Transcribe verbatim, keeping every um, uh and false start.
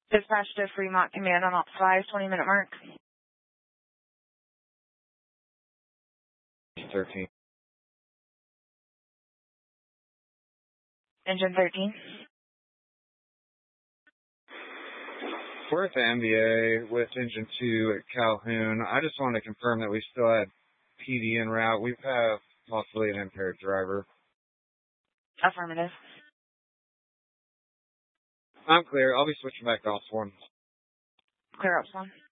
Dispatch to Fremont Command on Op five, twenty minute mark. thirteen. Engine thirteen. We're at the M B A with Engine two at Calhoun. I just wanted to confirm that we still had P D en route. We have possibly an impaired driver. Affirmative. I'm clear. I'll be switching back to ops one. Clear ops one.